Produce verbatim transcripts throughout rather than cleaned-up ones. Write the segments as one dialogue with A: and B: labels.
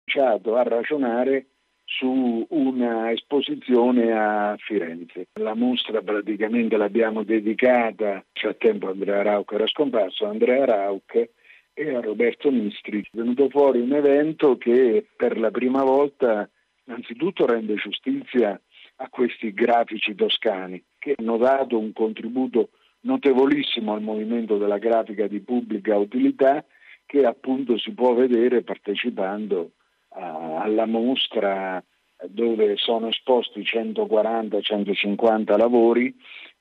A: cominciato a ragionare su una esposizione a Firenze. La mostra praticamente l'abbiamo dedicata, nel frattempo Andrea Rauch era scomparso, Andrea Rauch e a Roberto Mistri. È venuto fuori un evento che per la prima volta innanzitutto rende giustizia a questi grafici toscani che hanno dato un contributo notevolissimo al movimento della grafica di pubblica utilità, che appunto si può vedere partecipando a, alla mostra, dove sono esposti centoquaranta centocinquanta lavori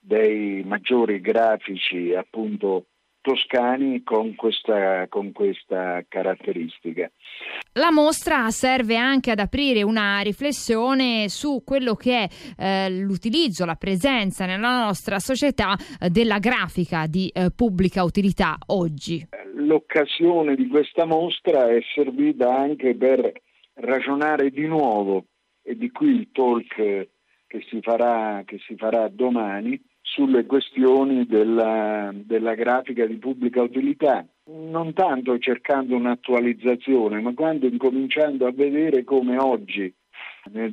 A: dei maggiori grafici appunto toscani con questa, con questa caratteristica.
B: La mostra serve anche ad aprire una riflessione su quello che è eh, l'utilizzo, la presenza nella nostra società eh, della grafica di eh, pubblica utilità oggi.
A: L'occasione di questa mostra è servita anche per ragionare di nuovo, e di qui il talk che si farà, che si farà domani, sulle questioni della, della grafica di pubblica utilità, non tanto cercando un'attualizzazione, ma quando incominciando a vedere come oggi, nel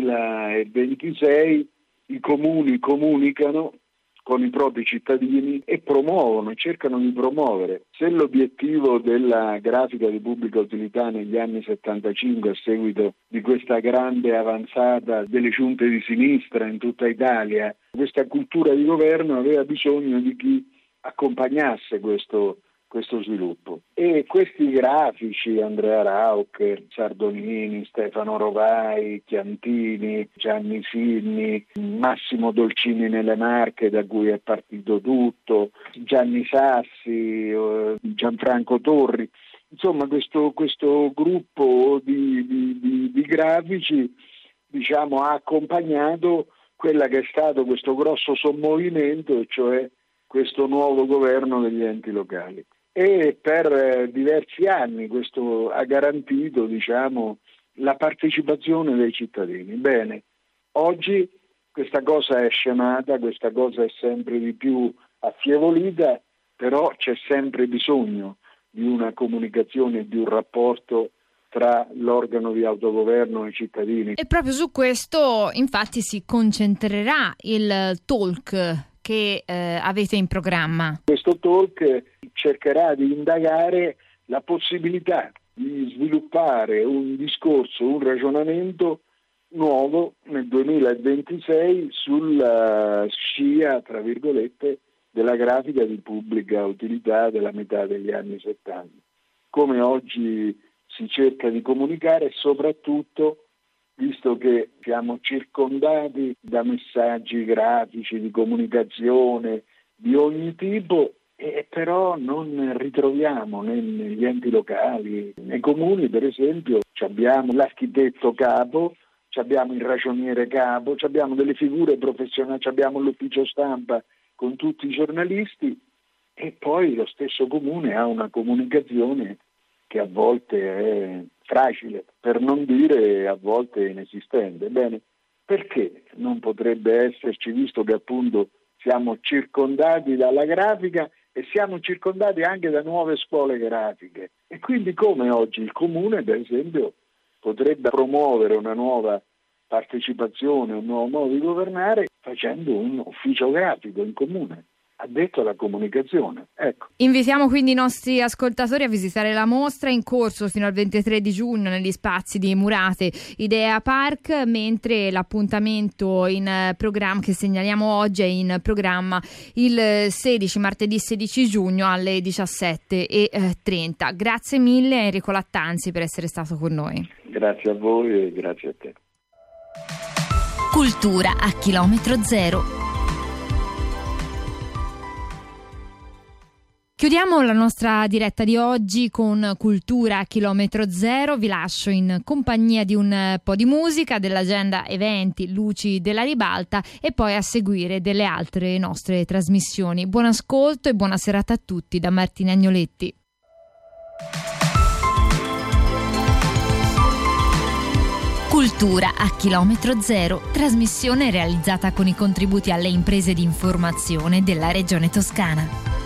A: duemilaventisei, i comuni comunicano con i propri cittadini e promuovono, cercano di promuovere. Se l'obiettivo della grafica di pubblica utilità negli anni settantacinque, a seguito di questa grande avanzata delle giunte di sinistra in tutta Italia, questa cultura di governo aveva bisogno di chi accompagnasse questo, questo sviluppo. E questi grafici, Andrea Rauch, Sardonini, Stefano Rovai, Chiantini, Gianni Sinni, Massimo Dolcini nelle Marche, da cui è partito tutto, Gianni Sassi, Gianfranco Torri, insomma questo, questo gruppo di, di, di, di grafici, diciamo, ha accompagnato quella che è stato questo grosso sommovimento, cioè questo nuovo governo degli enti locali. E per eh, diversi anni questo ha garantito, diciamo, la partecipazione dei cittadini. Bene, oggi questa cosa è scemata, questa cosa è sempre di più affievolita, però c'è sempre bisogno di una comunicazione e di un rapporto tra l'organo di autogoverno e i cittadini.
B: E proprio su questo infatti si concentrerà il talk che eh, avete in programma.
A: Questo talk cercherà di indagare la possibilità di sviluppare un discorso, un ragionamento nuovo nel duemilaventisei sulla scia, tra virgolette, della grafica di pubblica utilità della metà degli anni settanta. Come oggi si cerca di comunicare e soprattutto, visto che siamo circondati da messaggi grafici, di comunicazione di ogni tipo, e però non ritroviamo né negli enti locali, nei comuni per esempio, abbiamo l'architetto capo, abbiamo il ragioniere capo, abbiamo delle figure professionali, abbiamo l'ufficio stampa con tutti i giornalisti, e poi lo stesso comune ha una comunicazione che a volte è fragile, per non dire a volte inesistente. Bene, perché non potrebbe esserci, visto che appunto siamo circondati dalla grafica e siamo circondati anche da nuove scuole grafiche? E quindi come oggi il comune, per esempio, potrebbe promuovere una nuova partecipazione, un nuovo modo di governare facendo un ufficio grafico in comune, addetto alla comunicazione. Ecco.
B: Invitiamo quindi i nostri ascoltatori a visitare la mostra in corso fino al ventitré di giugno negli spazi di Murate Idea Park, mentre l'appuntamento in programma che segnaliamo oggi è in programma il sedici, martedì sedici giugno alle diciassette e trenta. Grazie mille Enrico Lattanzi per essere stato con noi.
A: Grazie a voi e grazie a te.
C: Cultura a chilometro zero.
B: Chiudiamo la nostra diretta di oggi con Cultura a chilometro zero. Vi lascio in compagnia di un po' di musica, dell'agenda eventi Luci della Ribalta e poi a seguire delle altre nostre trasmissioni. Buon ascolto e buona serata a tutti da Martina Agnoletti.
C: Cultura a chilometro zero, trasmissione realizzata con i contributi alle imprese di informazione della Regione Toscana.